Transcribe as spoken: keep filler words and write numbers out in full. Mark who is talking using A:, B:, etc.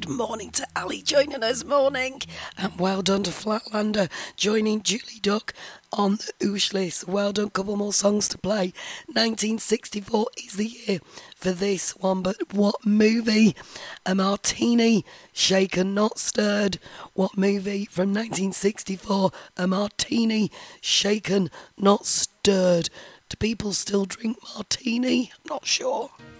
A: good morning to Ali joining us morning. And well done to Flatlander joining Julie Duck on the Oosh list. Well done, couple more songs to play. nineteen sixty-four is the year for this one, but what movie? A martini, shaken not stirred. What movie from nineteen sixty-four? A martini, shaken not stirred. Do people still drink martini? I'm not sure.